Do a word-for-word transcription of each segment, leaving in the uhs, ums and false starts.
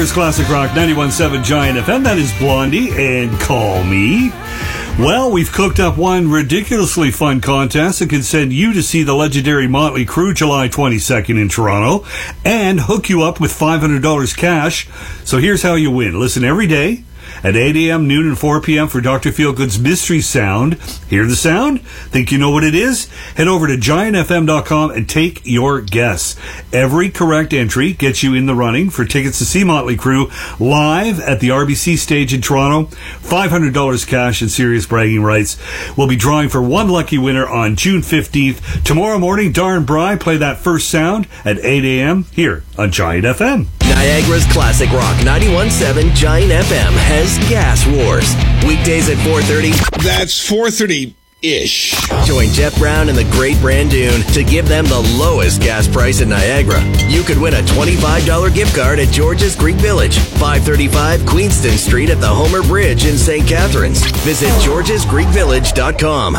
Niagara's Classic Rock ninety-one point seven Giant F M. That is Blondie and Call Me. Well, we've cooked up one ridiculously fun contest that can send you to see the legendary Motley Crue July twenty-second in Toronto and hook you up with five hundred dollars cash. So here's how you win. Listen every day at eight a.m., noon, and four p.m. for Doctor Feelgood's Mystery Sound. Hear the sound? Think you know what it is? Head over to giant f m dot com and take your guess. Every correct entry gets you in the running for tickets to see Motley Crue live at the R B C stage in Toronto. five hundred dollars cash and serious bragging rights. We'll be drawing for one lucky winner on June fifteenth. Tomorrow morning, Darren Bry play that first sound at eight a.m. here on Giant F M. Niagara's Classic Rock ninety-one point seven Giant F M has Gas Wars. Weekdays at four thirty. That's four thirty-ish. Join Jeff Brown and the Great Brandoon to give them the lowest gas price in Niagara. You could win a twenty-five dollars gift card at George's Greek Village, five thirty-five Queenston Street at the Homer Bridge in Saint Catharines. Visit georges greek village dot com.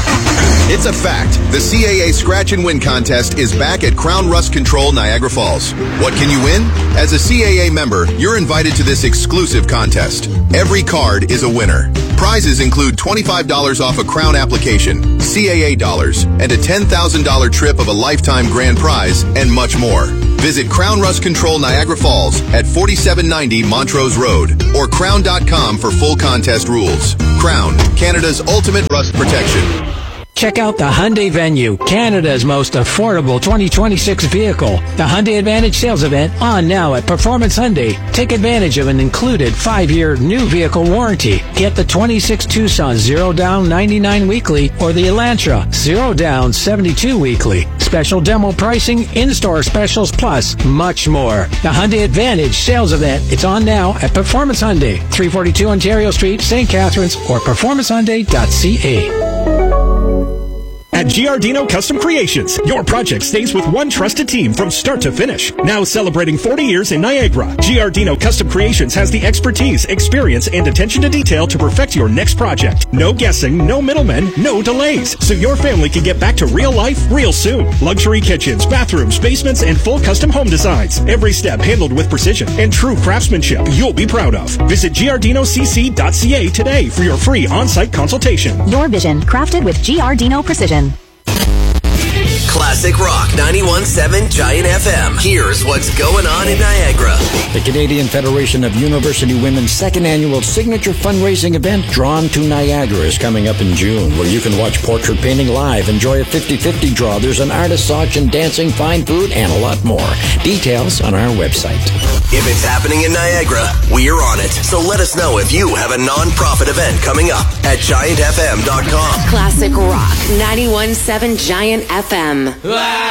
It's a fact. The C A A Scratch and Win contest is back at Crown Rust Control, Niagara Falls. What can you win? As a C A A member, you're invited to this exclusive contest. Every card is a winner. Prizes include twenty-five dollars off a Crown application, C A A dollars, and a ten thousand dollars trip of a lifetime grand prize, and much more. Visit Crown Rust Control Niagara Falls at forty-seven ninety Montrose Road or crown dot com for full contest rules. Crown, Canada's ultimate rust protection. Check out the Hyundai Venue, Canada's most affordable twenty twenty-six vehicle. The Hyundai Advantage sales event on now at Performance Hyundai. Take advantage of an included five-year new vehicle warranty. Get the twenty-six Tucson zero down ninety-nine weekly or the Elantra zero down seventy-two weekly. Special demo pricing, in-store specials, plus much more. The Hyundai Advantage sales event. It's on now at Performance Hyundai, three forty-two Ontario Street, Saint Catharines, or performance hyundai dot c a. At Giardino Custom Creations, your project stays with one trusted team from start to finish. Now celebrating forty years in Niagara, Giardino Custom Creations has the expertise, experience, and attention to detail to perfect your next project. No guessing, no middlemen, no delays, so your family can get back to real life real soon. Luxury kitchens, bathrooms, basements, and full custom home designs. Every step handled with precision and true craftsmanship you'll be proud of. Visit giardino c c dot c a today for your free on-site consultation. Your vision, crafted with Giardino precision. Classic Rock ninety-one point seven Giant F M. Here's what's going on in Niagara. The Canadian Federation of University Women's second annual signature fundraising event, Drawn to Niagara, is coming up in June, where you can watch portrait painting live, enjoy a fifty-fifty draw. There's an artist's auction, dancing, fine food, and a lot more. Details on our website. If it's happening in Niagara, we're on it. So let us know if you have a non-profit event coming up at giant f m dot com. Classic Rock ninety-one point seven Giant F M.